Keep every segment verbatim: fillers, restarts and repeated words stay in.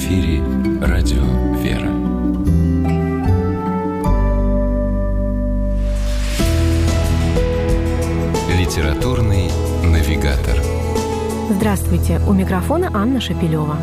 эфире радио «Вера». Литературный навигатор. Здравствуйте, у микрофона Анна Шапилева.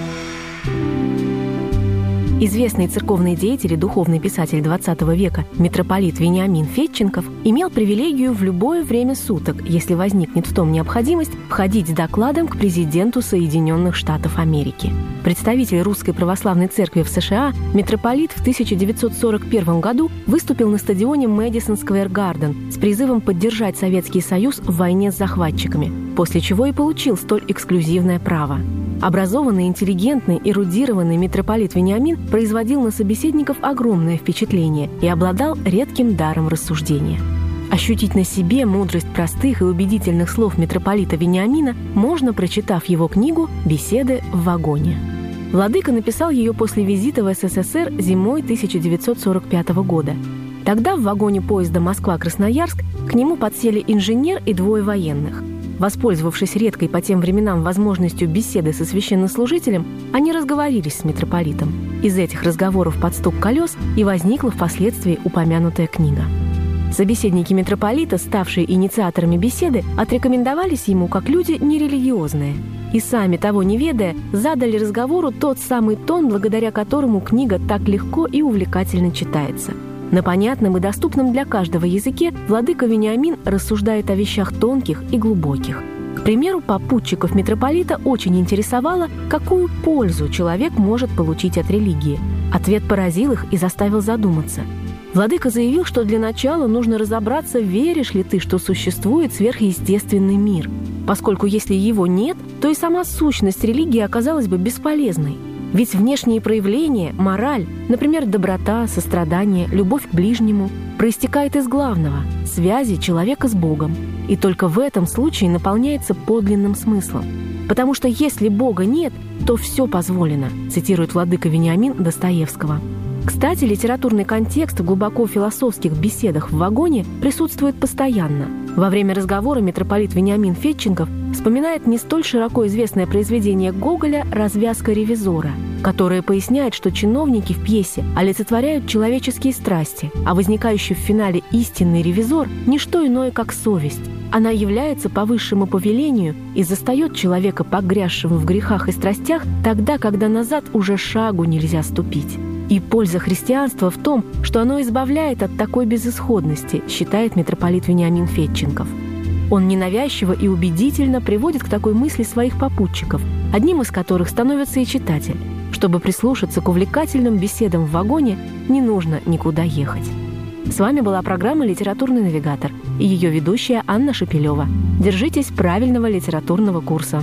Известный церковный деятель и духовный писатель двадцатого века митрополит Вениамин Фетченков имел привилегию в любое время суток, если возникнет в том необходимость, входить с докладом к президенту Соединенных Штатов Америки. Представитель Русской Православной Церкви в США, митрополит в тысяча девятьсот сорок первом году выступил на стадионе Мэдисон Сквер Гарден с призывом поддержать Советский Союз в войне с захватчиками, после чего и получил столь эксклюзивное право. Образованный, интеллигентный, эрудированный митрополит Вениамин производил на собеседников огромное впечатление и обладал редким даром рассуждения. Ощутить на себе мудрость простых и убедительных слов митрополита Вениамина можно, прочитав его книгу «Беседы в вагоне». Владыка написал ее после визита в СССР зимой тысяча девятьсот сорок пятого года. Тогда в вагоне поезда Москва-Красноярск к нему подсели инженер и двое военных. Воспользовавшись редкой по тем временам возможностью беседы со священнослужителем, они разговорились с митрополитом. Из этих разговоров под стук колес и возникла впоследствии упомянутая книга. Собеседники митрополита, ставшие инициаторами беседы, отрекомендовались ему как люди нерелигиозные. И сами, того не ведая, задали разговору тот самый тон, благодаря которому книга так легко и увлекательно читается. На понятном и доступном для каждого языке владыка Вениамин рассуждает о вещах тонких и глубоких. К примеру, попутчиков митрополита очень интересовало, какую пользу человек может получить от религии. Ответ поразил их и заставил задуматься. Владыка заявил, что для начала нужно разобраться, веришь ли ты, что существует сверхъестественный мир, поскольку если его нет, то и сама сущность религии оказалась бы бесполезной. Ведь внешние проявления, мораль, например, доброта, сострадание, любовь к ближнему, проистекает из главного – связи человека с Богом. И только в этом случае наполняется подлинным смыслом. Потому что если Бога нет, то все позволено, цитирует владыка Вениамин Достоевского. Кстати, литературный контекст в глубоко философских беседах в вагоне присутствует постоянно. Во время разговора митрополит Вениамин Фетченков вспоминает не столь широко известное произведение Гоголя «Развязка ревизора», которое поясняет, что чиновники в пьесе олицетворяют человеческие страсти, а возникающий в финале истинный ревизор – не что иное, как совесть. Она является по высшему повелению и застает человека, погрязшего в грехах и страстях, тогда, когда назад уже шагу нельзя ступить. И польза христианства в том, что оно избавляет от такой безысходности, считает митрополит Вениамин Фетченков. Он ненавязчиво и убедительно приводит к такой мысли своих попутчиков, одним из которых становится и читатель. Чтобы прислушаться к увлекательным беседам в вагоне, не нужно никуда ехать. С вами была программа «Литературный навигатор» и ее ведущая Анна Шапилева. Держитесь правильного литературного курса.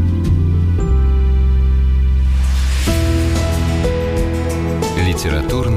Литературный